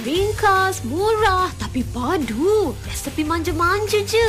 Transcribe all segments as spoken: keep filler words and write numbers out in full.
ringkas, murah tapi padu. Resepi manja-manja je.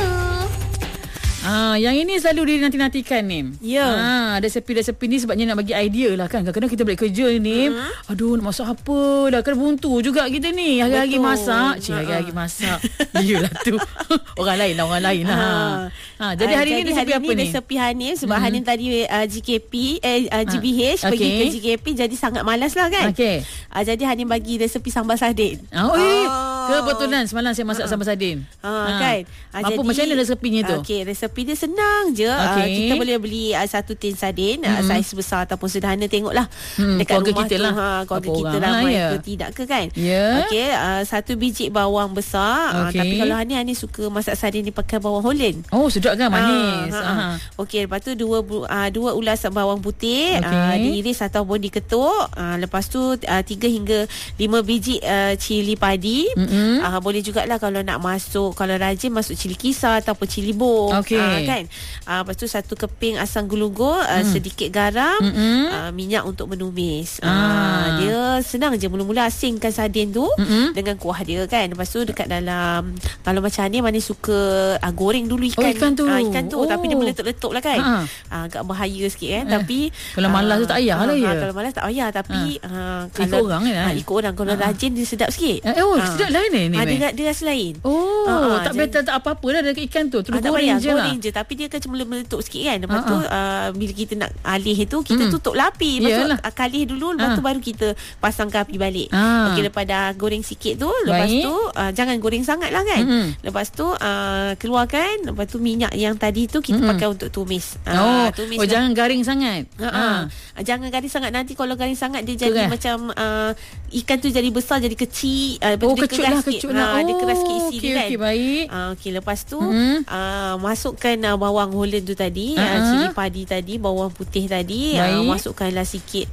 Ah, yang ini selalu dinanti-nantikan ni. Ya. Ah, resepi-resepi ni sebabnya nak bagi idea lah kan. Kadang-kadang kita balik kerja ni, uh-huh. aduh nak masak apa dah, kan buntu juga kita ni. Hari-hari Betul. masak. Cik, uh-huh. hari-hari masak. Iyalah tu. Orang lain lah, orang lain lah. Uh. Ha, jadi hari uh, ni resepi hari apa ni? ni? Resepi Hanim sebab hmm. Hanim tadi uh, G K P eh uh, G B H uh, pergi okay. ke G K P jadi sangat malas lah kan. Okey. Uh, jadi Hanim bagi resepi sambal sardin. Oh, eh, kebetulan semalam saya masak uh-huh. sambal sardin. Ha uh, kan. Uh, apa jadi, macam mana resepinya tu? Okey, resepi dia senang je. Okay. Uh, kita boleh beli uh, satu tin sardin mm-hmm. uh, saiz besar ataupun sederhana, tengoklah hmm, dekat keluarga rumah kita tu lah. ha, keluarga apa kita orang ramai ya. ke tidak ke kan. Yeah. Okey, uh, satu biji bawang besar. Okay. Uh, tapi kalau Hani Hani suka masak sardin dia pakai bawang Holland. Oh, sedap kan, manis. Uh, uh, uh. Okey, lepas tu dua uh, dua ulas bawang putih okay. uh, diiris ataupun diketuk. Uh, lepas tu uh, tiga hingga lima biji uh, cili padi. Mm-hmm. Uh, boleh jugalah kalau nak masuk, kalau rajin masuk cili kisar ataupun cili bong. Okay. Uh, kan. Uh, lepas tu satu keping asam gulunggul, uh, mm. sedikit garam, mm-hmm. uh, minyak untuk menumis. Ah. Uh, dia senang je, mula-mula asingkan sardin tu mm-hmm. dengan kuah dia kan. Lepas tu dekat dalam, kalau macam ni mana suka uh, goreng dulu ikan. Oh, ikan tu. Uh, ikan tu oh. Tapi dia meletup-letup lah kan. Uh, agak bahaya sikit kan. Eh. Tapi kalau malas tu tak payah uh, lah ya. Uh, kalau malas tak payah. Tapi uh. Uh, kalau, ikut orang kan. Uh, ikut orang. Kalau uh. rajin dia sedap sikit. Uh, oh, uh. sedap lain ni. Uh, dia, dia rasa lain. Oh, uh, tak jadi, betul tak apa-apa dah dekat ikan tu. Terus uh, goreng payah, je lah. Goreng je. Tapi dia kan cuma meletup sikit kan. Lepas uh-uh. tu uh, bila kita nak alih itu, kita mm. tutup lapi. Lepas Yalah. tu uh, kalih dulu. Lepas uh. tu baru kita pasangkan api balik. uh. Okey, lepas dah goreng sikit tu, lepas Baik. tu uh, jangan goreng sangat lah kan. Mm-hmm. Lepas tu uh, keluarkan. Lepas tu minyak yang tadi tu kita mm-hmm. pakai untuk tumis. Uh, oh, tumis oh lah. Jangan garing sangat. Uh-uh. Uh. Jangan garing sangat. Nanti kalau garing sangat dia jadi Keras. macam uh, ikan tu jadi besar, jadi kecil. Uh, oh, dia kecut keras lah, sikit. kecut lah. Uh, Oh, dia keras sikit isi okay, dia kan. Okey, baik. Uh, Okey, lepas tu mm-hmm. uh, masukkan uh, bawang Holland tu tadi, uh-huh. uh, cili padi tadi, bawang putih tadi, uh, masukkanlah sikit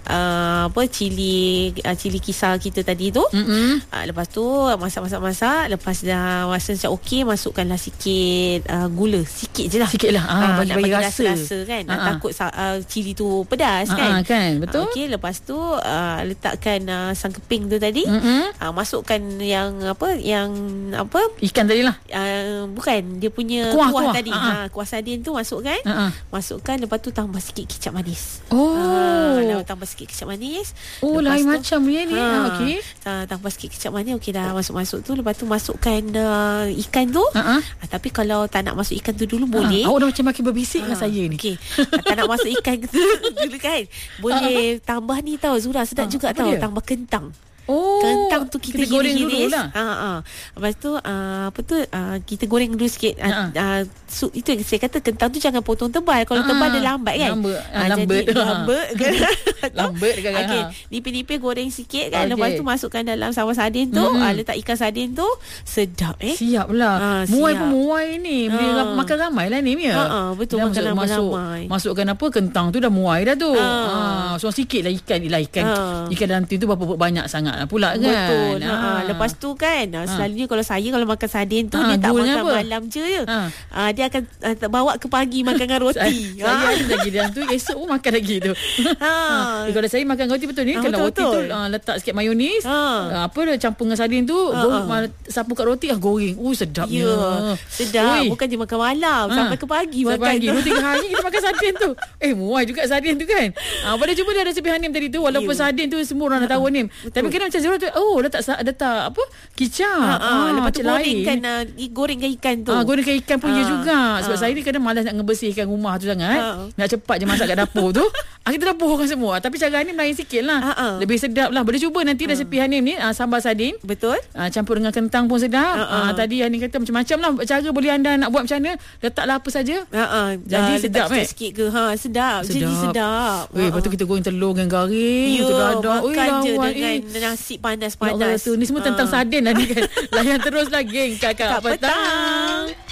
uh, apa cili uh, cili kisar kita tadi tu. Mm-hmm. Uh, lepas tu masak-masak-masak, lepas dah rasa macam okey, masukkanlah sikit uh, gula, sikit je lah. Sikit lah. Ah, uh, bagi, nak bagi rasa. rasa kan. Uh-huh. Takut uh, cili tu pedas uh-huh, kan. kan, betul. Uh, okey, lepas tu uh, letakkan uh, sang keping tu tadi. Mm-hmm. Uh, masukkan yang apa, yang apa? Ikan tadi lah. Uh, bukan, dia punya kuah, kuah, kuah. tadi. Uh-huh. Ha, kuah sardin tu masukkan. Uh-huh. Masukkan, lepas tu tambah sikit kicap manis. Oh. Uh, tambah sikit kicap manis. Oh, lain tu, macam ni ni. Ha, okey. Uh, tambah sikit kicap manis. Okey, dah masuk-masuk tu. Lepas tu masukkan uh, ikan tu. Uh-huh. Uh, tapi kalau tak nak masuk ikan tu dulu uh-huh. boleh. Awak dah macam makin berbisik uh, dengan saya ni. Okey. uh, tak nak masuk ikan tu dulu kan. Boleh uh-huh. tambah ni tau Zura, sedap uh, juga tau. Dia? Tambah kentang. Oh, kentang tu kita, kita goreng dulu lah. Ha ha. Lepas tu uh, apa tu uh, kita goreng dulu sikit. Uh, uh, so, itu yang saya kata, kentang tu jangan potong tebal. Kalau ha. tebal dia lambat kan. Lambat. Uh, lambat. Jadi lambat kan. lambat kan. Okey, nipis-nipis goreng sikit kan. Okay. Lepas tu masukkan dalam sambal sardin tu, mm-hmm. uh, letak ikan sardin tu, sedap eh. Siap lah. Ha, muai pun muai ni. Ha. Makan ramai lah ni Mia. Ha, ha, betul, dah makan masuk, ramai. Masukkan apa, kentang tu dah muai dah tu. Ha. Ha. So sikit lah ikan lah ikan. Ha. Ikan dalam tu berapa banyak sangat lah pula kan. Betul. Ha. Ha. Lepas tu kan ha. selalunya kalau saya kalau makan sardin tu ha. dia tak makan apa? malam je. Ha. Ha. Dia akan uh, bawa ke pagi makan dengan roti. Saya ha. ada lagi dalam tu, esok pun makan lagi tu. Ha. Ha. Kalau saya makan roti betul ni, ha, kalau roti tu uh, letak sikit mayonis, ha. uh, apa dia campur dengan sardin tu, ha. goreng, ha. sapu kat roti, ah goreng. Uh sedapnya. Ya, sedap. Ui. Bukan je makan malam, ha. sampai ke pagi sampai makan. Pagi. Dua tiga hari kita makan sardin tu. Eh muai juga sardin tu kan. Ah ha, boleh cuba dia resepi Hanim tadi tu, walaupun ya. sardin tu semua orang dah tahu Hanim. Tapi kena macam Zura tu, oh letak letak apa? Kicap. Ha, ha, ha, lepas tu gorengkan uh, gorengkan ikan tu. Ah ha, gorengkan ikan pun ha. ya juga. Sebab ha. saya ni kadang malas nak ngebersihkan rumah tu sangat. Ha. Nak cepat je masak kat dapur tu. Ah kita dah pohon semua. Tapi cara Hanim lain sikit lah. Ha, ha. Lebih sedap lah. Boleh cuba nanti ha. resepi Hanim ni, uh, sambal sardin. Betul. Uh, campur dengan kentang pun sedap. Ha, ha. Uh, tadi Hanim kata macam-macam lah cara boleh anda nak buat macam mana. Letaklah apa saja. Ha, ha. Jadi uh, sedap eh. Sikit ke? Ha, sedap. sedap. Jadi sedap. Weh, lepas tu kita goreng telur dengan garing. Yo, makan je dengan eh. nasi panas-panas. Ya Allah, tu. Ni semua tentang uh. sardin lah ni kan. Layan teruslah geng Kakak, Kakak Petang. Petang.